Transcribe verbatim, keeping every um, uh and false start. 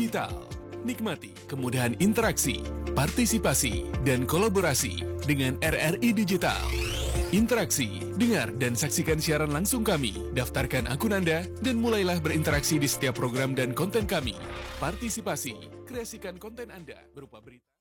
Digital. Nikmati kemudahan interaksi, partisipasi, dan kolaborasi dengan R R I Digital. Interaksi, dengar dan saksikan siaran langsung kami, daftarkan akun Anda, dan mulailah berinteraksi di setiap program dan konten kami. Partisipasi, kreasikan konten Anda berupa berita.